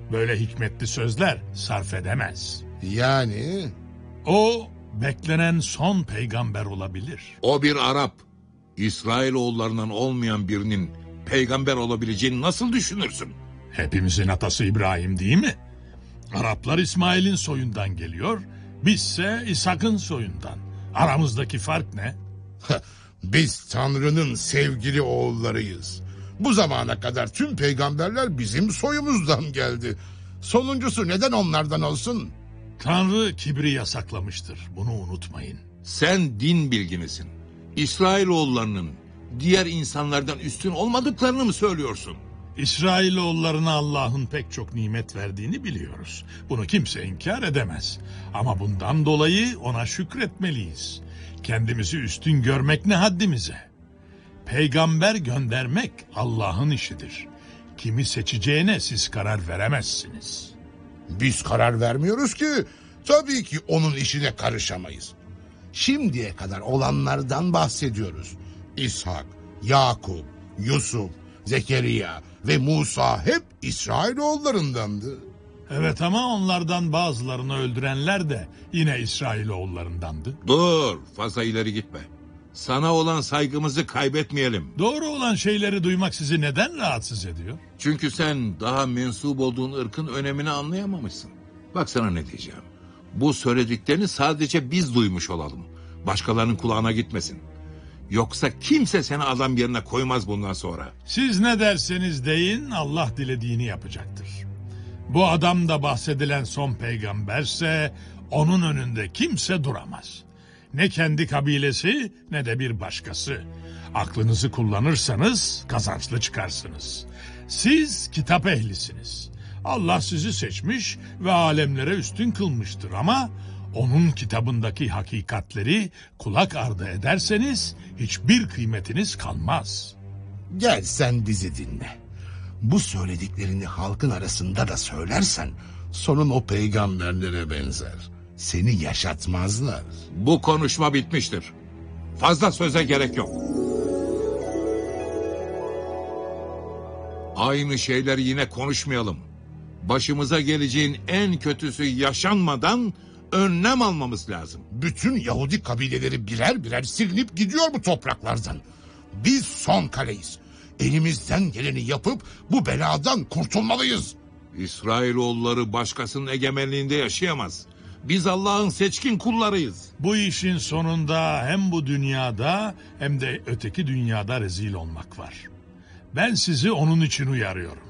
böyle hikmetli sözler sarf edemez. Yani? O beklenen son peygamber olabilir. O bir Arap. İsrailoğullarından olmayan birinin peygamber olabileceğini nasıl düşünürsün? Hepimizin atası İbrahim değil mi? Araplar İsmail'in soyundan geliyor, bizse İshak'ın soyundan. Aramızdaki fark ne? Biz Tanrı'nın sevgili oğullarıyız. Bu zamana kadar tüm peygamberler bizim soyumuzdan geldi. Sonuncusu neden onlardan olsun? Tanrı kibri yasaklamıştır, bunu unutmayın. Sen din bilginisin. İsrailoğullarının diğer insanlardan üstün olmadıklarını mı söylüyorsun? İsrailoğullarına Allah'ın pek çok nimet verdiğini biliyoruz. Bunu kimse inkar edemez. Ama bundan dolayı ona şükretmeliyiz. Kendimizi üstün görmek ne haddimize? Peygamber göndermek Allah'ın işidir. Kimi seçeceğine siz karar veremezsiniz. Biz karar vermiyoruz ki. Tabii ki onun işine karışamayız. Şimdiye kadar olanlardan bahsediyoruz. İshak, Yakup, Yusuf, Zekeriya ve Musa hep İsrailoğullarındandı. Evet, ama onlardan bazılarını öldürenler de yine İsrailoğullarındandı. Dur, fazla ileri gitme. Sana olan saygımızı kaybetmeyelim. Doğru olan şeyleri duymak sizi neden rahatsız ediyor? Çünkü sen daha mensup olduğun ırkın önemini anlayamamışsın. Bak sana ne diyeceğim. Bu söylediklerini sadece biz duymuş olalım. Başkalarının kulağına gitmesin. Yoksa kimse seni adam yerine koymaz bundan sonra. Siz ne derseniz deyin, Allah dilediğini yapacaktır. Bu adam da bahsedilen son peygamberse onun önünde kimse duramaz. Ne kendi kabilesi ne de bir başkası. Aklınızı kullanırsanız kazançlı çıkarsınız. Siz kitap ehlisiniz. Allah sizi seçmiş ve alemlere üstün kılmıştır ama onun kitabındaki hakikatleri kulak ardı ederseniz hiçbir kıymetiniz kalmaz. Gel sen bizi dinle. Bu söylediklerini halkın arasında da söylersen sonun o peygamberlere benzer. Seni yaşatmazlar. Bu konuşma bitmiştir. Fazla söze gerek yok. Aynı şeyleri yine konuşmayalım. Başımıza geleceğin en kötüsü yaşanmadan önlem almamız lazım. Bütün Yahudi kabileleri birer birer silinip gidiyor bu topraklardan. Biz son kaleyiz. Elimizden geleni yapıp bu beladan kurtulmalıyız. İsrailoğulları başkasının egemenliğinde yaşayamaz. Biz Allah'ın seçkin kullarıyız. Bu işin sonunda hem bu dünyada hem de öteki dünyada rezil olmak var. Ben sizi onun için uyarıyorum.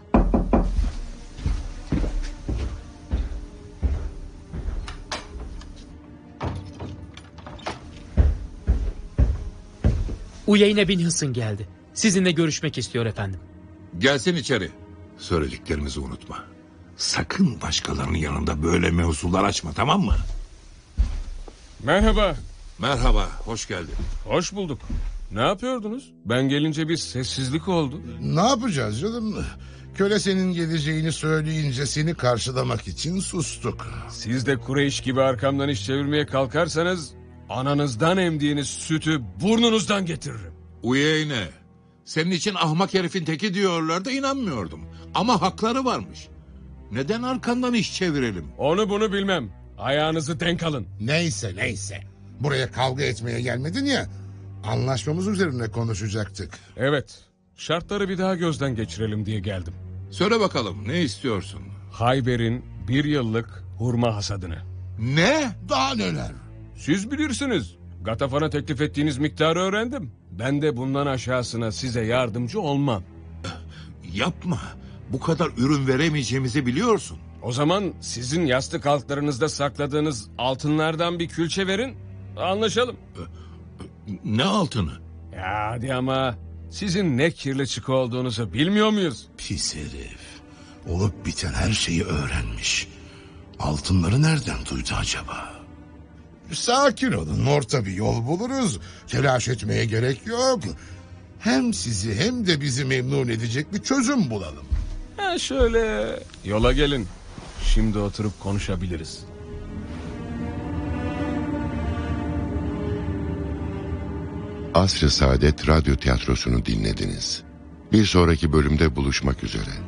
Uyeyne bin Hısın geldi. Sizinle görüşmek istiyor efendim. Gelsin içeri. Söylediklerimizi unutma. Sakın başkalarının yanında böyle mevzular açma, tamam mı? Merhaba. Merhaba, hoş geldin. Hoş bulduk. Ne yapıyordunuz? Ben gelince bir sessizlik oldu. Ne yapacağız canım? Köle senin geleceğini söyleyince seni karşılamak için sustuk. Siz de Kureyş gibi arkamdan iş çevirmeye kalkarsanız ananızdan emdiğiniz sütü burnunuzdan getiririm. Uyeyne, senin için ahmak herifin teki diyorlar da inanmıyordum. Ama hakları varmış. Neden arkandan iş çevirelim? Onu bunu bilmem. Ayağınızı denk alın. Neyse. Buraya kavga etmeye gelmedin ya. Anlaşmamız üzerine konuşacaktık. Evet. Şartları bir daha gözden geçirelim diye geldim. Söyle bakalım, ne istiyorsun? Hayber'in 1 yıllık hurma hasadını. Ne? Daha neler? Siz bilirsiniz. Gatafan'a teklif ettiğiniz miktarı öğrendim. Ben de bundan aşağısına size yardımcı olmam. Yapma. Bu kadar ürün veremeyeceğimizi biliyorsun. O zaman sizin yastık altlarınızda sakladığınız altınlardan bir külçe verin. Anlaşalım. Ne altını? Ya hadi ama sizin ne kirli çıkı olduğunuzu bilmiyor muyuz? Pis herif. Olup biten her şeyi öğrenmiş. Altınları nereden duydu acaba? Sakin olun, orta bir yol buluruz. Telaş etmeye gerek yok. Hem sizi hem de bizi memnun edecek bir çözüm bulalım. Ha şöyle yola gelin. Şimdi oturup konuşabiliriz. Asr-ı Saadet Radyo Tiyatrosu'nu dinlediniz. Bir sonraki bölümde buluşmak üzere.